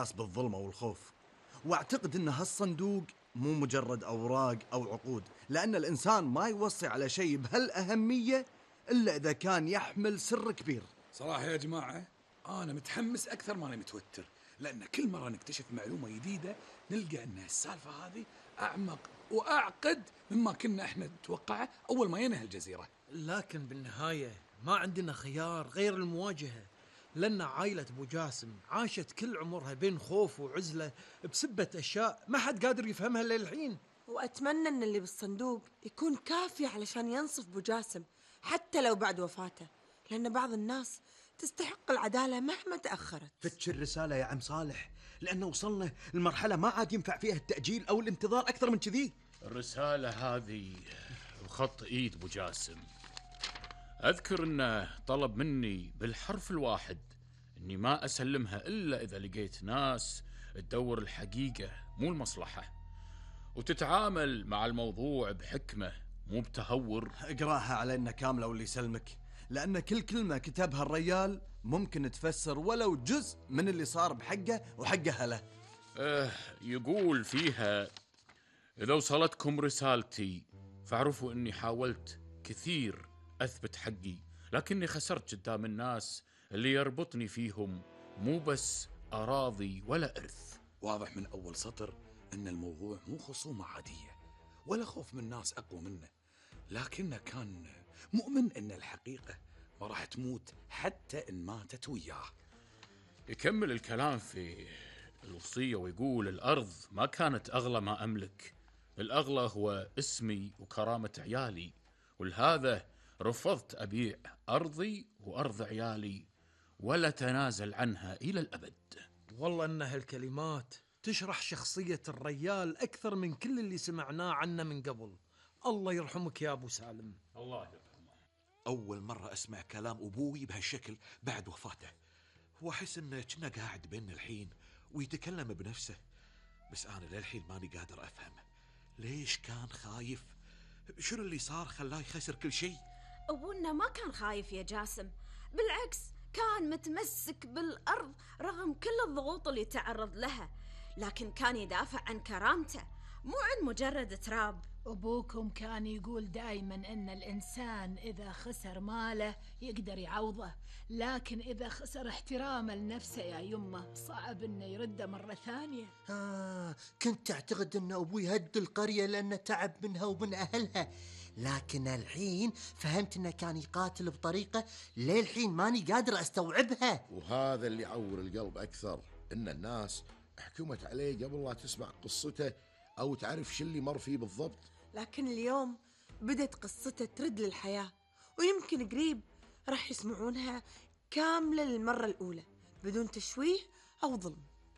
الإحساس بالظلمة والخوف. واعتقد أن هالصندوق مو مجرد أوراق أو عقود، لأن الإنسان ما يوصي على شيء بهالأهمية إلا إذا كان يحمل سر كبير. صراحة يا جماعة أنا متحمس أكثر ما أنا متوتر، لأن كل مرة نكتشف معلومة جديدة نلقى أن السالفة هذه أعمق وأعقد مما كنا إحنا نتوقعه أول ما ينهي الجزيرة. لكن بالنهاية ما عندنا خيار غير المواجهة، لأن عائلة أبو جاسم عاشت كل عمرها بين خوف وعزلة بسبة أشياء ما حد قادر يفهمها للحين. وأتمنى أن اللي بالصندوق يكون كافي علشان ينصف أبو جاسم حتى لو بعد وفاته، لأن بعض الناس تستحق العدالة مهما تأخرت. فتش الرسالة يا عم صالح، لأنه وصلنا المرحلة ما عاد ينفع فيها التأجيل أو الانتظار أكثر من كذي. الرسالة هذه وخط إيد أبو جاسم. أذكر أنه طلب مني بالحرف الواحد أني ما أسلمها إلا إذا لقيت ناس تدور الحقيقة مو المصلحة، وتتعامل مع الموضوع بحكمة مو بتهور. اقراها علينا كاملة واللي يسلمك، لأن كل كلمة كتبها الرجال ممكن تفسر ولو جزء من اللي صار بحقه وحق أهله. يقول فيها: إذا وصلتكم رسالتي فاعرفوا أني حاولت كثير أثبت حقي، لكني خسرت قدام الناس اللي يربطني فيهم مو بس أراضي ولا إرث. واضح من أول سطر أن الموضوع مو خصومة عادية ولا خوف من ناس أقوى منه، لكنه كان مؤمن أن الحقيقة ما راح تموت حتى إن ماتت وياه. يكمل الكلام في الوصية ويقول: الأرض ما كانت أغلى ما أملك، الأغلى هو اسمي وكرامة عيالي، ولهذا رفضت أبيع أرضي وأرض عيالي ولا تنازل عنها إلى الأبد. والله أن هالكلمات تشرح شخصية الرجال أكثر من كل اللي سمعناه عنه من قبل. الله يرحمك يا أبو سالم. الله يرحمه. أول مرة أسمع كلام أبوي بهالشكل بعد وفاته، وأحس إنه كنا قاعد بيننا الحين ويتكلم بنفسه، بس أنا للحين ماني قادر أفهم ليش كان خايف. شنو اللي صار خلاه يخسر كل شيء؟ أبونا ما كان خايف يا جاسم، بالعكس كان متمسك بالأرض رغم كل الضغوط اللي تعرض لها، لكن كان يدافع عن كرامته مو عن مجرد تراب. أبوكم كان يقول دائما أن الإنسان إذا خسر ماله يقدر يعوضه، لكن إذا خسر احترامه لنفسه يا يمه صعب أنه يرده مرة ثانية. كنت أعتقد أن أبوي هد القرية لأنه تعب منها ومن أهلها، لكن الحين فهمت أنه كان يقاتل بطريقة للحين ماني قادر أستوعبها. وهذا اللي يعور القلب أكثر، إن الناس حكمت عليه قبل لا تسمع قصته أو تعرف شو اللي مر فيه بالضبط. لكن اليوم بدت قصته ترد للحياة، ويمكن قريب راح يسمعونها كاملة للمرة الأولى بدون تشويه أو ظلم.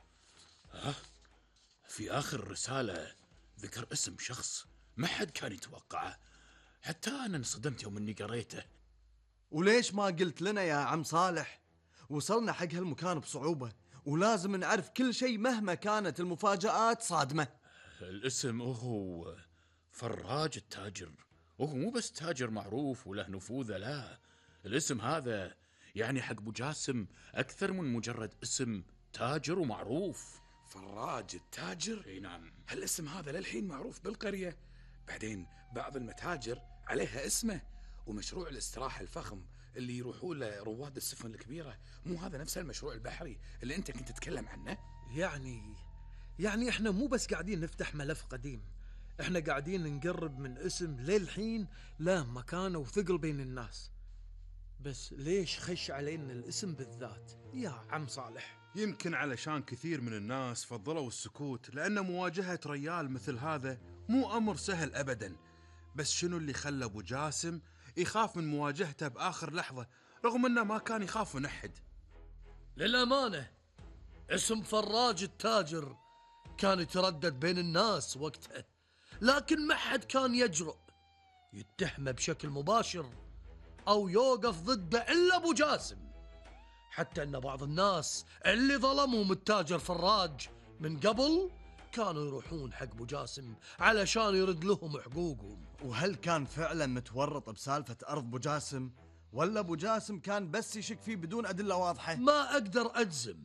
في آخر الرسالة ذكر اسم شخص ما حد كان يتوقعه، حتى أنا انصدمت يوم أني قريته. وليش ما قلت لنا يا عم صالح؟ وصلنا حق هالمكان بصعوبة ولازم نعرف كل شيء مهما كانت المفاجآت صادمة. الاسم هو فراج التاجر، وهو مو بس تاجر معروف وله نفوذه، لا، الاسم هذا يعني حق أبو جاسم أكثر من مجرد اسم تاجر ومعروف. فراج التاجر؟ اي نعم. هالاسم هذا للحين معروف بالقرية، بعدين بعض المتاجر عليها اسمه، ومشروع الاستراحة الفخم اللي يروحون له رواد السفن الكبيرة، مو هذا نفس المشروع البحري اللي أنت كنت تتكلم عنه؟ يعني إحنا مو بس قاعدين نفتح ملف قديم، إحنا قاعدين نقرب من اسم للحين له مكانه وثقل بين الناس. بس ليش خش علينا الاسم بالذات يا عم صالح؟ يمكن علشان كثير من الناس فضلوا السكوت، لأن مواجهة ريال مثل هذا مو أمر سهل أبدا. بس شنو اللي خلى أبو جاسم يخاف من مواجهته بآخر لحظة رغم أنه ما كان يخاف من أحد؟ للأمانة اسم فراج التاجر كان يتردد بين الناس وقتها، لكن ما حد كان يجرؤ يتهمه بشكل مباشر أو يوقف ضده إلا أبو جاسم، حتى أن بعض الناس اللي ظلمهم التاجر فراج من قبل كانوا يروحون حق أبو جاسم علشان يرد لهم حقوقهم. وهل كان فعلا متورط بسالفة أرض أبو جاسم، ولا أبو جاسم كان بس يشك فيه بدون أدلة واضحة؟ ما أقدر أجزم،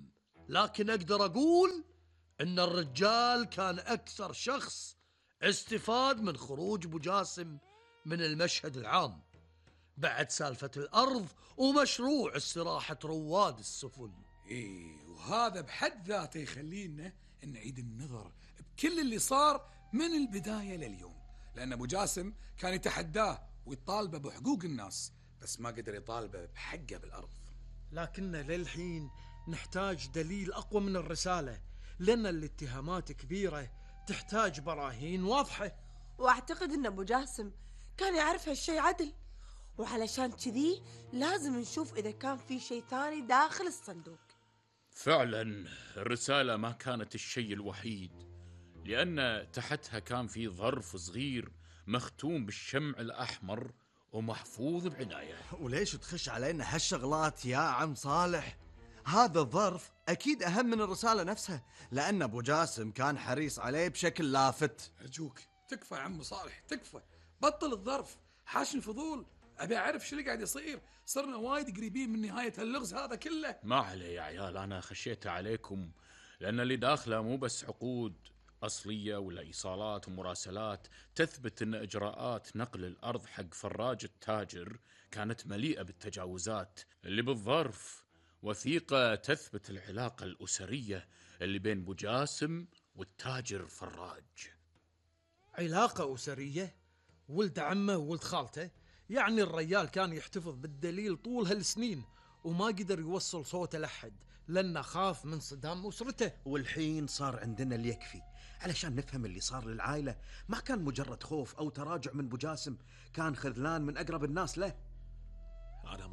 لكن أقدر أقول إن الرجال كان أكثر شخص استفاد من خروج أبو جاسم من المشهد العام بعد سالفة الأرض ومشروع استراحة رواد السفن. وهذا بحد ذاته يخلينا نعيد النظر بكل اللي صار من البداية لليوم، لأن أبو جاسم كان يتحداه ويطالبه بحقوق الناس، بس ما قدر يطالبه بحقه بالأرض. لكننا للحين نحتاج دليل أقوى من الرسالة، لأن الاتهامات كبيرة تحتاج براهين واضحة. واعتقد ان ابو جاسم كان يعرف هالشي عدل، وعلشان كذي لازم نشوف اذا كان في شيء ثاني داخل الصندوق. فعلا الرسالة ما كانت الشيء الوحيد، لأن تحتها كان في ظرف صغير مختوم بالشمع الأحمر ومحفوظ بعناية. وليش تخش علينا هالشغلات يا عم صالح؟ هذا الظرف أكيد أهم من الرسالة نفسها، لأن أبو جاسم كان حريص عليه بشكل لافت. أرجوك تكفى يا عم صالح، تكفى، بطل الظرف، حاشني فضول، أبي أعرف شو اللي قاعد يصير. صرنا وايد قريبين من نهاية هاللغز هذا كله. ما عليه يا عيال، أنا خشيت عليكم، لأن اللي داخله مو بس عقود أصلية ولا إيصالات ومراسلات تثبت أن إجراءات نقل الأرض حق فراج التاجر كانت مليئة بالتجاوزات. اللي بالظرف وثيقة تثبت العلاقة الأسرية اللي بين أبو جاسم والتاجر فراج. علاقة أسرية؟ ولد عمه وولد خالته؟ يعني الرجال كان يحتفظ بالدليل طول هالسنين وما قدر يوصل صوته لحد لأنه خاف من صدام أسرته. والحين صار عندنا اللي يكفي علشان نفهم اللي صار للعائلة. ما كان مجرد خوف أو تراجع من أبو جاسم، كان خذلان من أقرب الناس له. أنا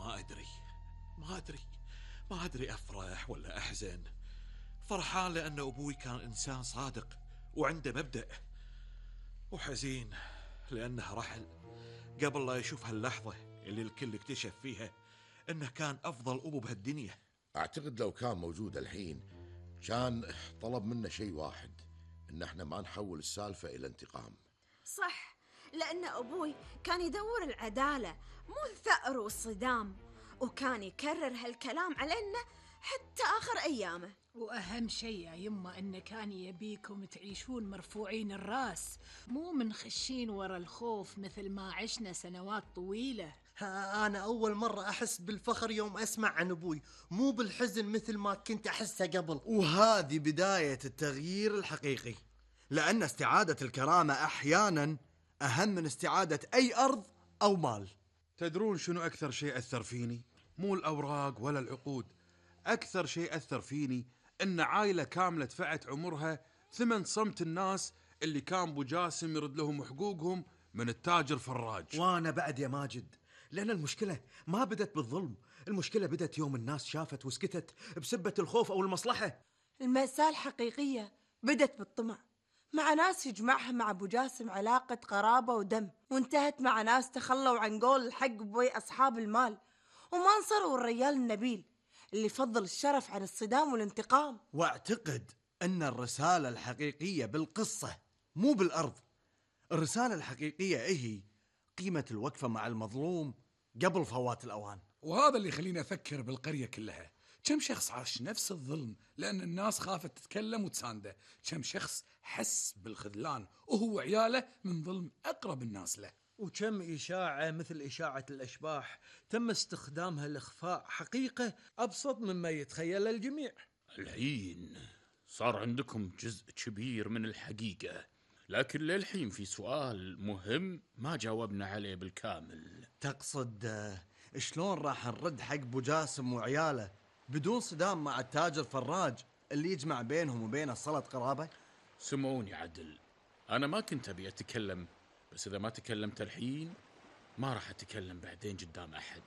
ما أدري أفرح ولا أحزن. فرحان لأن أبوي كان إنسان صادق وعنده مبدأ، وحزين لأنه رحل قبل لا يشوف هاللحظة اللي الكل اكتشف فيها إنه كان أفضل أبو بهالدنيا. أعتقد لو كان موجود الحين كان طلب منا شيء واحد، إن احنا ما نحول السالفة إلى انتقام. صح، لأن أبوي كان يدور العدالة مو الثأر والصدام، وكان يكرر هالكلام علينا حتى آخر أيامه. وأهم شيء يا يمه إنه كان يبيكم تعيشون مرفوعين الراس، مو منخشين ورا الخوف مثل ما عشنا سنوات طويلة. أنا أول مرة أحس بالفخر يوم أسمع عن أبوي، مو بالحزن مثل ما كنت أحسه قبل. وهذه بداية التغيير الحقيقي، لأن استعادة الكرامة أحيانا أهم من استعادة أي أرض أو مال. تدرون شنو أكثر شيء أثر فيني؟ مو الأوراق ولا العقود، أكثر شيء أثر فيني إن عائلة كاملة دفعت عمرها ثمن صمت الناس اللي كان أبو جاسم يرد لهم حقوقهم من التاجر فراج. وأنا بعد يا ماجد، لأن المشكلة ما بدت بالظلم، المشكلة بدت يوم الناس شافت وسكتت بسبة الخوف أو المصلحة. المأساة الحقيقية بدت بالطمع، مع ناس يجمعها مع أبو جاسم علاقة قرابة ودم، وانتهت مع ناس تخلوا عن قول الحق بوي أصحاب المال، وما نصروا الرجال النبيل اللي فضل الشرف عن الصدام والانتقام. واعتقد أن الرسالة الحقيقية بالقصة مو بالأرض. الرسالة الحقيقية هي قيمة الوقفة مع المظلوم قبل فوات الأوان. وهذا اللي يخليني أفكر بالقرية كلها. كم شخص عاش نفس الظلم لأن الناس خافت تتكلم وتسانده؟ كم شخص حس بالخذلان وهو عياله من ظلم أقرب الناس له؟ وكم إشاعة مثل إشاعة الأشباح تم استخدامها لإخفاء حقيقة أبسط مما يتخيل الجميع. الحين صار عندكم جزء كبير من الحقيقة، لكن للحين في سؤال مهم ما جاوبنا عليه بالكامل. تقصد شلون راح نرد حق أبو جاسم وعياله بدون صدام مع التاجر فراج اللي يجمع بينهم وبين صلة قرابة؟ سمعوني عدل، أنا ما كنت أبي أتكلم، بس إذا ما تكلمت الحين ما راح أتكلم بعدين قدام أحد.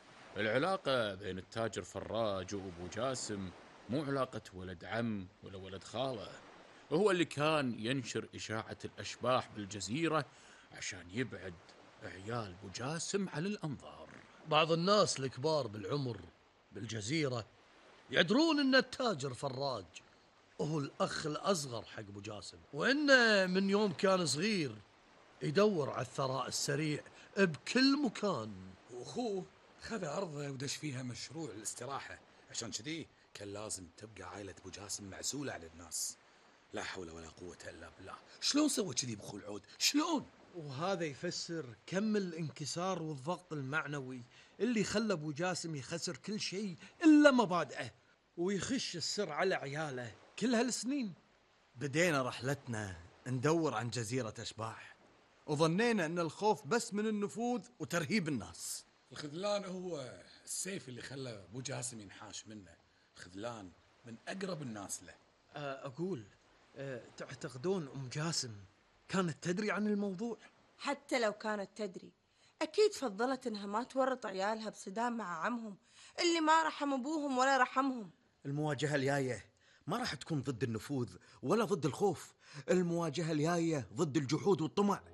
العلاقة بين التاجر فراج وأبو جاسم مو علاقة ولد عم ولا ولد خالة، وهو اللي كان ينشر إشاعة الأشباح بالجزيرة عشان يبعد عيال أبو جاسم عن الأنظار. بعض الناس الكبار بالعمر بالجزيرة يدرون أن التاجر فراج هو الأخ الأصغر حق أبو جاسم، وإنه من يوم كان صغير يدور على الثراء السريع بكل مكان، وأخوه خذ أرضه ودش فيها مشروع الاستراحة، عشان كذي كان لازم تبقى عائلة أبو جاسم معزولة عن الناس. لا حول ولا قوة إلا بالله. شلون سوى كذي بأخو العود؟ شلون؟ وهذا يفسر كم الانكسار والضغط المعنوي اللي خلى ابو جاسم يخسر كل شيء الا مبادئه ويخش السر على عياله كل هالسنين. بدينا رحلتنا ندور عن جزيرة أشباح، وظنينا أن الخوف بس من النفوذ وترهيب الناس. الخذلان هو السيف اللي خلى أبو جاسم ينحاش منه. الخذلان من أقرب الناس له. أقول تعتقدون أم جاسم كانت تدري عن الموضوع؟ حتى لو كانت تدري أكيد فضلت إنها ما تورط عيالها بصدام مع عمهم اللي ما رحم أبوهم ولا رحمهم. المواجهة الجاية ما راح تكون ضد النفوذ ولا ضد الخوف، المواجهة الجاية ضد الجحود والطمع.